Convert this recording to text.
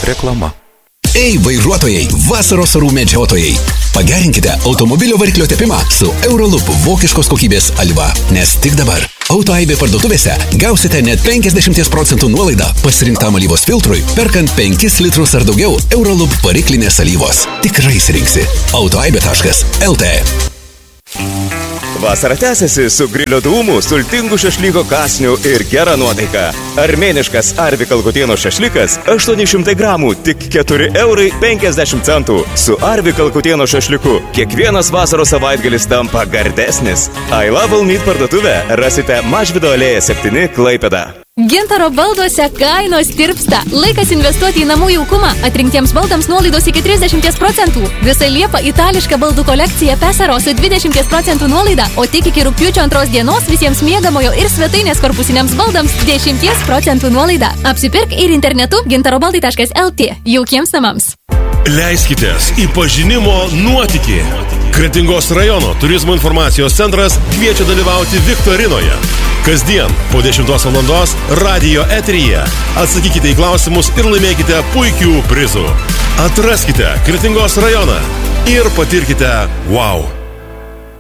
Reklama. Ei, vairuotojai, vasaros orų medžiotojai. Pagerinkite automobilio variklio tepimą su Euroloop vokiškos kokybės alyva. Nes tik dabar Autoaibė parduotuvėse gausite net 50% nuolaidą pasirinktam alyvos filtrui, perkant 5 litrus ar daugiau Euroloop variklinės alyvos. Tikrai rinksi. Autoaibė.lt. Vasara tęsiasi su grilio dūmų, sultingų šašlyko kąsnių ir gera nuotaika. Armėniškas Arvi Kalkutieno šašlykas 800 gramų, tik 4,50 €. Su Arvi Kalkutieno šašlyku kiekvienas vasaros savaitgalis tampa gardesnis. I Love All Meat parduotuvę rasite Mažvydo alėja 7 Klaipėda. Gintaro balduose kainos tirpsta. Laikas investuoti į namų jaukumą. Atrinktiems baldams nuolaidos iki 30%. Visą Liepą itališka baldų kolekcija Pesaro su 20% nuolaida, o tik iki rugpjūčio 2 dienos visiems miegamojo ir svetainės korpusiniams baldams 10% nuolaida. Apsipirk ir internetu gintarobaldai.lt. Jaukiems namams. Leiskitės į pažinimo nuotykį. Kretingos rajono turizmo informacijos centras kviečia dalyvauti viktorinoje. Kasdien po 10 valandos radijo eteryje. Atsakykite į klausimus ir laimėkite puikių prizų. Atraskite Kretingos rajoną ir patirkite wow.